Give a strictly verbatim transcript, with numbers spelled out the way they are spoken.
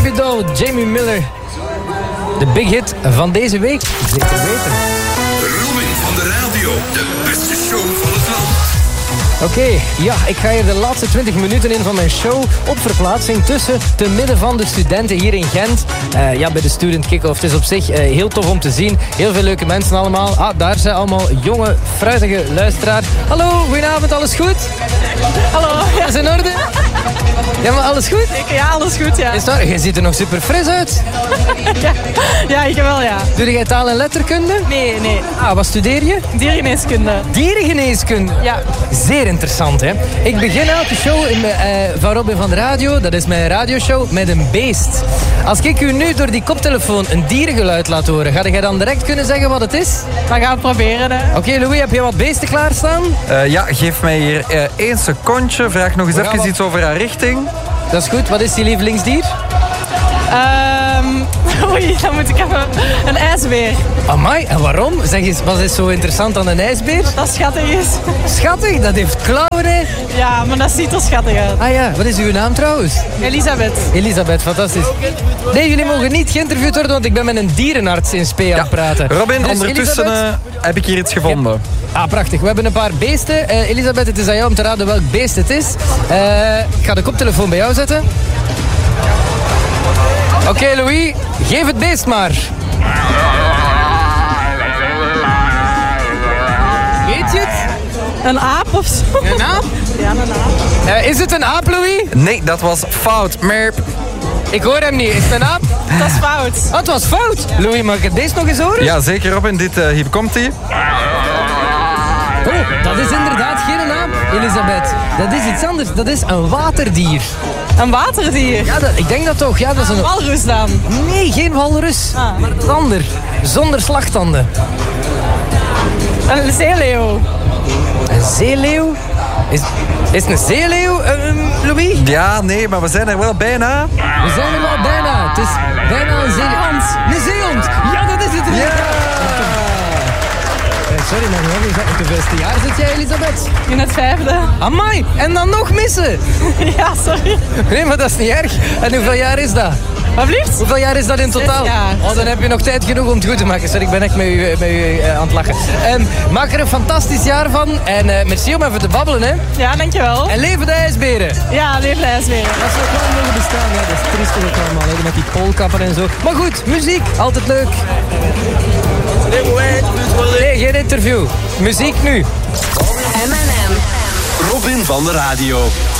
Baby Doll, Jamie Miller. De big hit van deze week. Zeker weten. Robin van de radio, de beste show van het land. Oké, okay, ja, ik ga hier de laatste twintig minuten in van mijn show op verplaatsing tussen te midden van de studenten hier in Gent. Uh, ja, bij de Student Kick-Off. Het is op zich uh, heel tof om te zien. Heel veel leuke mensen allemaal. Ah, daar zijn allemaal jonge, fruitige luisteraars. Hallo, goedenavond, alles goed? Hallo. Ja. Is in orde? Ja, maar alles goed? Ik, ja, alles goed, ja. Is dat, jij ziet er nog super fris uit. ja, ja, ik wel, ja. Doe jij taal- en letterkunde? Nee, nee. Ah, wat studeer je? Diergeneeskunde. Dierengeneeskunde? Ja. Zeer interessant, hè. Ik begin elke show in, uh, van Robin van de Radio, dat is mijn radioshow, met een beest. Als ik u nu door die koptelefoon een dierengeluid laat horen, ga jij dan direct kunnen zeggen wat het is? We gaan het proberen, hè. Oké, okay, Louis, heb je wat beesten klaarstaan? Uh, ja, geef mij hier uh, één secondje. Vraag nog eens We even wat... iets over haar richting. Dat is goed. Wat is die lievelingsdier? Um, oei, dan moet ik even... Een ijsbeer. Amai, en waarom? Zeg eens, wat is zo interessant aan een ijsbeer? Dat schattig is. Schattig? Dat heeft klauwen, hè? Ja, maar dat ziet er schattig uit. Ah ja, wat is uw naam trouwens? Elisabeth. Elisabeth, fantastisch. Nee, jullie mogen niet geïnterviewd worden, want ik ben met een dierenarts in Spee aan het praten. Robin, dus ondertussen uh, heb ik hier iets gevonden. Ja. Ah, prachtig. We hebben een paar beesten. Uh, Elisabeth, het is aan jou om te raden welk beest het is. Uh, ik ga de koptelefoon bij jou zetten. Oké, okay, Louis, geef het beest maar. Weet je het? Een aap of zo? Een aap? Ja, een aap. Uh, is het een aap, Louis? Nee, dat was fout. Merp. Ik hoor hem niet. Is het een aap? Dat is fout. Oh, het was fout. Louis, mag ik het beest nog eens horen? Ja, zeker, Robin. Dit, uh, hier komt hij. Oh, dat is inderdaad geen aap, Elisabeth. Dat is iets anders. Dat is een waterdier. Een waterdier? Ja, dat, ik denk dat toch. Ja, dat is een... Een walrus dan? Nee, geen walrus. Ah. Maar het ander. Zonder slagtanden. Een zeeleeuw. Een zeeleeuw? Is, is het een zeeleeuw, um, Louis? Ja, nee, maar we zijn er wel bijna. We zijn er wel bijna. Het is bijna een zeehond. Een zeehond. Ja, dat is het. Ja! Sorry, maar nog eens. In hoeveelste jaar zit jij, Elisabeth? In het vijfde. Amai, en dan nog missen? Ja, sorry. Nee, maar dat is niet erg. En hoeveel jaar is dat? Wat blieft? Hoeveel jaar is dat in totaal? Zes jaar. Oh, dan heb je nog tijd genoeg om het goed te maken. Sorry, ik ben echt met u, met u uh, aan het lachen. Um, maak er een fantastisch jaar van. En uh, merci om even te babbelen, hè. Ja, dankjewel. En leven de ijsberen. Ja, leven de ijsberen. Dat zou ook wel mogen bestaan. Ja, dat is triest ook allemaal, hè, met die poolkappen en zo. Maar goed, muziek, altijd leuk. Nee, geen interview. Muziek nu. M en M. Robin van de radio.